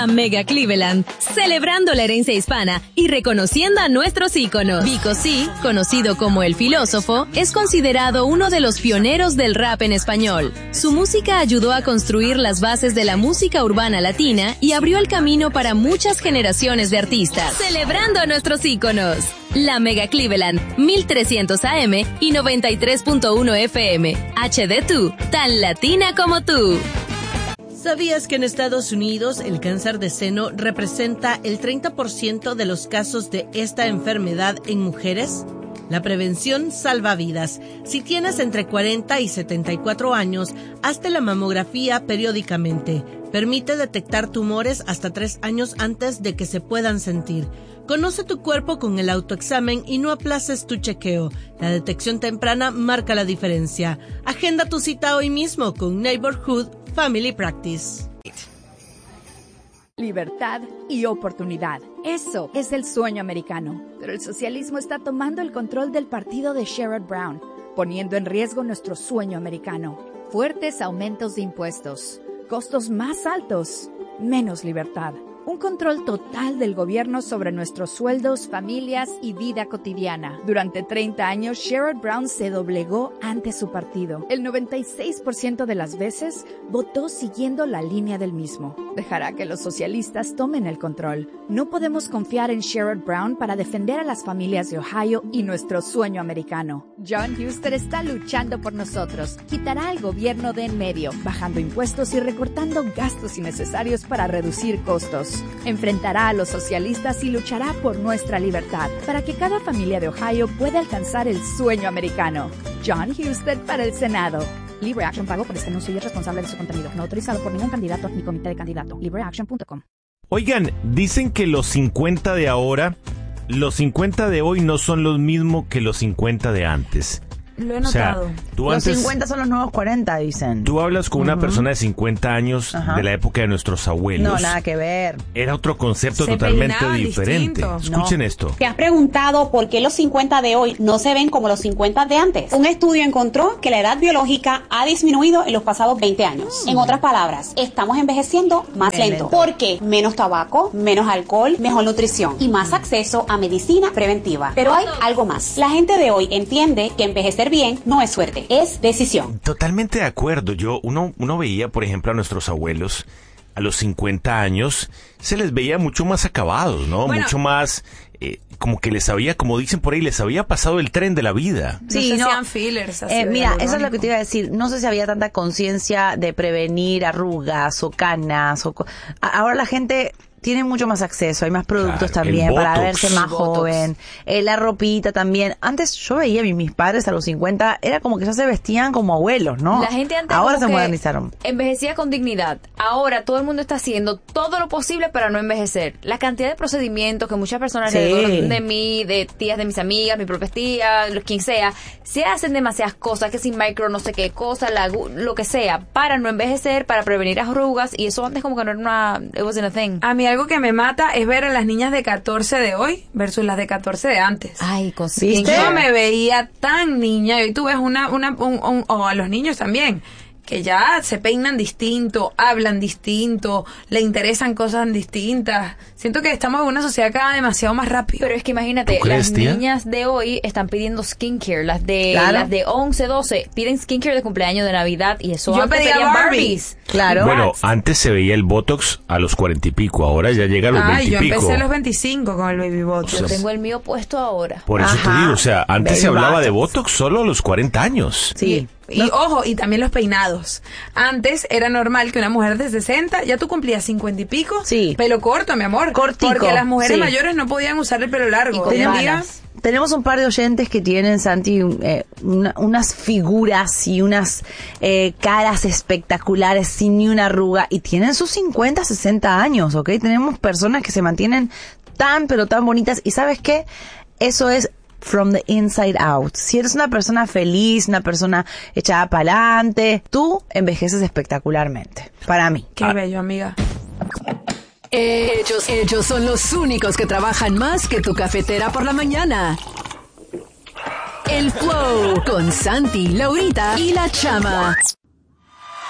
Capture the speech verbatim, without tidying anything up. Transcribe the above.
La Mega Cleveland, celebrando la herencia hispana y reconociendo a nuestros íconos. Vico C, conocido como el filósofo, es considerado uno de los pioneros del rap en español. Su música ayudó a construir las bases de la música urbana latina y abrió el camino para muchas generaciones de artistas. Celebrando a nuestros íconos. La Mega Cleveland, mil trescientos A M y noventa y tres punto uno F M. H D dos, tan latina como tú. ¿Sabías que en Estados Unidos el cáncer de seno representa el treinta por ciento de los casos de esta enfermedad en mujeres? La prevención salva vidas. Si tienes entre cuarenta y setenta y cuatro años, hazte la mamografía periódicamente. Permite detectar tumores hasta tres años antes de que se puedan sentir. Conoce tu cuerpo con el autoexamen y no aplaces tu chequeo. La detección temprana marca la diferencia. Agenda tu cita hoy mismo con Neighborhood Family Practice. Libertad y oportunidad. Eso es el sueño americano. Pero el socialismo está tomando el control del partido de Sherrod Brown, poniendo en riesgo nuestro sueño americano. Fuertes aumentos de impuestos, costos más altos, menos libertad. Un control total del gobierno sobre nuestros sueldos, familias y vida cotidiana. Durante treinta años, Sherrod Brown se doblegó ante su partido. El noventa y seis por ciento de las veces votó siguiendo la línea del mismo. Dejará que los socialistas tomen el control. No podemos confiar en Sherrod Brown para defender a las familias de Ohio y nuestro sueño americano. Jon Husted está luchando por nosotros. Quitará al gobierno de en medio, bajando impuestos y recortando gastos innecesarios para reducir costos. Enfrentará a los socialistas y luchará por nuestra libertad, para que cada familia de Ohio pueda alcanzar el sueño americano. Jon Husted para el Senado. Libre Action pago por este anuncio y es responsable de su contenido. No autorizado por ningún candidato ni comité de candidato. libre action punto com. Oigan, dicen que los cincuenta de ahora, los cincuenta de hoy no son los mismos que los cincuenta de antes. Lo he notado. O sea, tú los antes, cincuenta son los nuevos cuarenta, dicen. Tú hablas con una uh-huh. persona de cincuenta años Ajá. de la época de nuestros abuelos. No, nada que ver. Era otro concepto Se totalmente peinaban diferente. distinto. Escuchen No. esto. ¿Te has preguntado por qué los cincuenta de hoy no se ven como los cincuenta de antes? Un estudio encontró que la edad biológica ha disminuido en los pasados veinte años. En otras palabras, estamos envejeciendo más Bien lento. lento. ¿Por qué? Menos tabaco, menos alcohol, mejor nutrición y más acceso a medicina preventiva. Pero hay algo más. La gente de hoy entiende que envejecer bien no es suerte. Es decisión. Totalmente de acuerdo. Yo, uno, uno veía, por ejemplo, a nuestros abuelos a los cincuenta años, se les veía mucho más acabados, ¿no? Bueno. Mucho más, eh, como que les había, como dicen por ahí, les había pasado el tren de la vida. Sí, no se no. hacían fillers. así Eh, de mira, eso es hialurónico. lo que te iba a decir. No sé si había tanta conciencia de prevenir arrugas o canas. O co- a- Ahora la gente tiene mucho más acceso, hay más productos Claro, también el para Botox. verse más El Botox. joven. Eh, la ropita también. Antes yo veía a mi- mis padres a los cincuenta, era como que ya se vestían como abuelos, ¿no? La gente antes Ahora como se que modernizaron. envejecía con dignidad. Ahora todo el mundo está haciendo todo lo posible para no envejecer. La cantidad de procedimientos que muchas personas Sí. alrededor de mí, de tías de mis amigas, mis propias tías, los- quien sea, se hacen demasiadas cosas, que sin micro no sé qué cosa, la gu- lo que sea, para no envejecer, para prevenir arrugas, y eso antes como que no era una, it wasn't a thing. A mí algo que me mata es ver a las niñas de catorce de hoy versus las de catorce de antes. Ay, con ¿Viste? Yo me veía tan niña y hoy tú ves una, una, un, un- o a los niños también, que ya se peinan distinto, hablan distinto, le interesan cosas distintas. Siento que estamos en una sociedad cada vez demasiado más rápido. Pero es que imagínate, ¿Tú crees, las tía? niñas de hoy están pidiendo skincare, las de Claro. las de once, doce, piden skincare de cumpleaños, de Navidad, y eso Yo antes pedía pedían Barbies. Barbies. Claro. Bueno, antes se veía el Botox a los cuarenta y pico, ahora ya llega a los Ay, veinte yo y pico. empecé a los veinticinco con el baby botox. Yo tengo el mío puesto ahora. Por eso Ajá. te digo, o sea, antes Baby se hablaba de Botox. Botox solo a los cuarenta años. Sí. Y ojo, y también los peinados. Antes era normal que una mujer de sesenta, ya tú cumplías cincuenta y pico, Sí. pelo corto, mi amor. Cortico, Porque las mujeres sí. mayores no podían usar el pelo largo. Y con Hoy en día, balas. Tenemos un par de oyentes que tienen, Santi, eh, una- unas figuras y unas eh, caras espectaculares sin ni una arruga y tienen sus cincuenta, sesenta años, ¿ok? Tenemos personas que se mantienen tan, pero tan bonitas y ¿sabes qué? Eso es from the inside out. Si eres una persona feliz, una persona echada para adelante, tú envejeces espectacularmente. Para mí. Qué bello, amiga. Ellos, ellos son los únicos que trabajan más que tu cafetera por la mañana. El Flow con Santi, Laurita y la Chama.